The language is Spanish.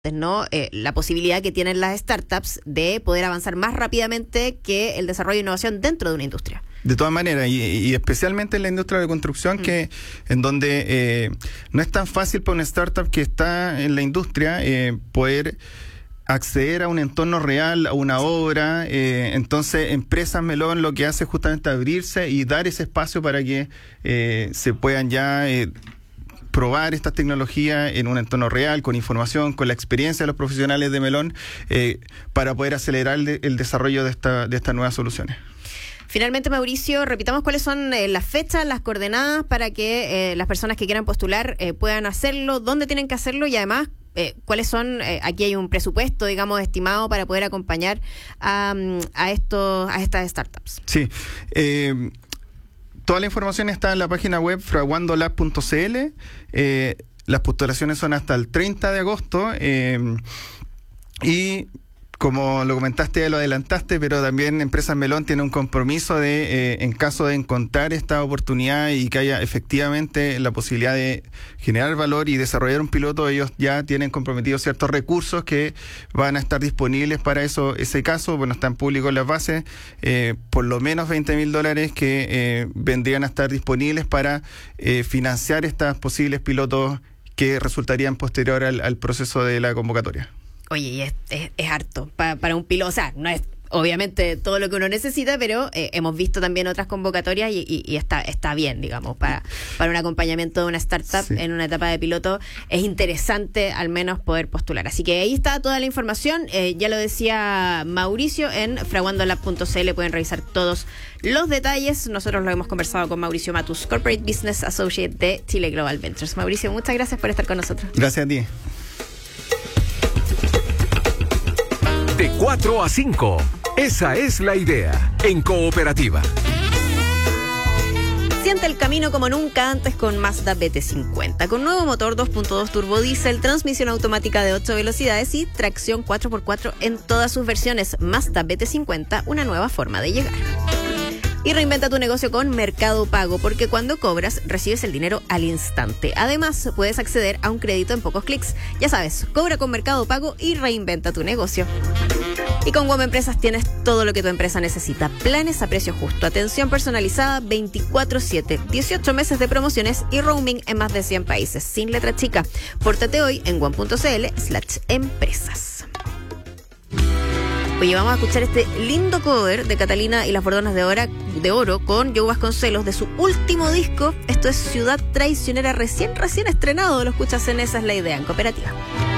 ¿no? La posibilidad que tienen las startups de poder avanzar más rápidamente que el desarrollo e innovación dentro de una industria. De todas maneras, y especialmente en la industria de construcción, que en donde no es tan fácil para una startup que está en la industria poder acceder a un entorno real, a una obra. Entonces, Empresas Melon lo que hace es justamente abrirse y dar ese espacio para que se puedan ya probar estas tecnologías en un entorno real, con información, con la experiencia de los profesionales de Melon, para poder acelerar el desarrollo de estas nuevas soluciones. Finalmente, Mauricio, repitamos cuáles son las fechas, las coordenadas para que las personas que quieran postular puedan hacerlo, dónde tienen que hacerlo y además cuáles son, aquí hay un presupuesto, digamos, estimado para poder acompañar a estas startups. Sí, toda la información está en la página web fraguandolab.cl. Las postulaciones son hasta el 30 de agosto y como lo comentaste, lo adelantaste, pero también Empresas Melon tiene un compromiso de, en caso de encontrar esta oportunidad y que haya efectivamente la posibilidad de generar valor y desarrollar un piloto, ellos ya tienen comprometidos ciertos recursos que van a estar disponibles para ese caso. Bueno, están públicos en las bases, por lo menos $20,000 que vendrían a estar disponibles para financiar estas posibles pilotos que resultarían posterior al proceso de la convocatoria. Oye, y es harto para un piloto, o sea, no es obviamente todo lo que uno necesita, pero hemos visto también otras convocatorias y está bien, digamos, para un acompañamiento de una startup en una etapa de piloto. Es interesante al menos poder postular. Así que ahí está toda la información, ya lo decía Mauricio, en fraguandolab.cl pueden revisar todos los detalles. Nosotros lo hemos conversado con Mauricio Matus, Corporate Business Associate de Chile Global Ventures. Mauricio, muchas gracias por estar con nosotros. Gracias a ti. De 4 a 5. Esa es la idea en Cooperativa. Siente el camino como nunca antes con Mazda BT50. Con nuevo motor 2.2 turbo diésel, transmisión automática de 8 velocidades y tracción 4x4 en todas sus versiones. Mazda BT50, una nueva forma de llegar. Y reinventa tu negocio con Mercado Pago, porque cuando cobras, recibes el dinero al instante. Además, puedes acceder a un crédito en pocos clics. Ya sabes, cobra con Mercado Pago y reinventa tu negocio. Y con WOM Empresas tienes todo lo que tu empresa necesita. Planes a precio justo, atención personalizada 24/7, 18 meses de promociones y roaming en más de 100 países, sin letra chica. Pórtate hoy en WOM.cl/empresas. Oye, vamos a escuchar este lindo cover de Catalina y las Bordonas de Oro con Joe Vasconcelos de su último disco. Esto es Ciudad Traicionera, recién estrenado. Lo escuchas en Esa es la idea, en Cooperativa.